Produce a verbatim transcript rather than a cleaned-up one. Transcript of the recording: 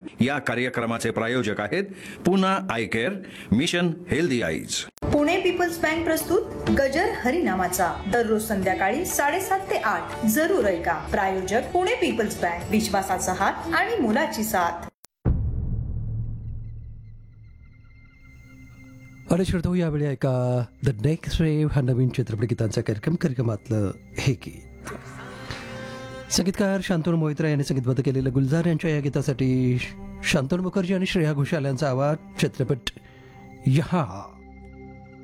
या कार्यक्रमाचे प्रायोजक आहेत Poona I care, mission healthy eyes. Pune people's bank प्रस्तुत गजर हरिनामाचा दररोज संध्याकाळी साडेसात ते आठ जरूर ऐका. प्रायोजक पुणे पीपल्स बँक, विश्वासाचा हात आणि मुलाची साथ. आणि श्रोतो, यावेळी ऐका द नेक्स्ट वेव्ह हा नवीन चित्रपट गीतांचा कार्यक्रम. कार्यक्रमातलं हे गीत संगीतकार शांतनु मोहित्रा यांनी संगीतबद्ध केलेलं. गुलजार यांच्या या गीतासाठी शांतनु मुखर्जी आणि श्रेया घोषाल यांचा आवाज. चित्रपट यहाँ.